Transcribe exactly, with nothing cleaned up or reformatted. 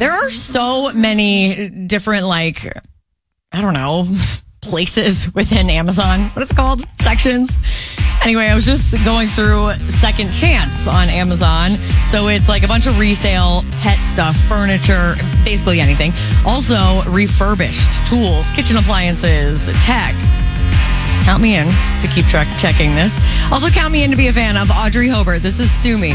There are so many different, like, I don't know, places within Amazon. What is it called? Sections. Anyway, I was just going through Second Chance on Amazon. So it's like a bunch of resale pet stuff, furniture, basically anything. Also refurbished tools, kitchen appliances, tech. Count me in to keep track checking this. Also count me in to be a fan of Audrey Hobart. This is Sue Me.